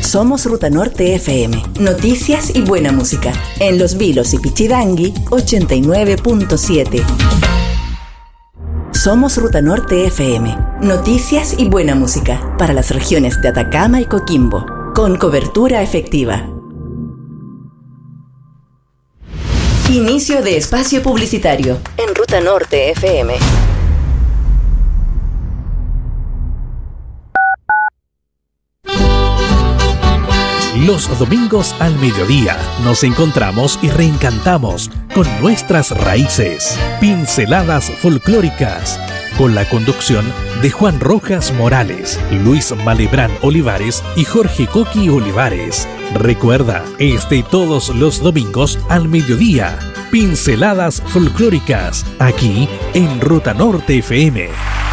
Somos Ruta Norte FM. Noticias y buena música. En Los Vilos y Pichidangui, 89.7. Somos Ruta Norte FM. Noticias y buena música. Para las regiones de Atacama y Coquimbo. Con cobertura efectiva. Inicio de espacio publicitario. En Ruta Norte FM. Los domingos al mediodía nos encontramos y reencantamos con nuestras raíces. Pinceladas folclóricas, con la conducción de Juan Rojas Morales, Luis Malebrán Olivares y Jorge Coqui Olivares. Recuerda, todos los domingos al mediodía. Pinceladas folclóricas, aquí en Ruta Norte FM.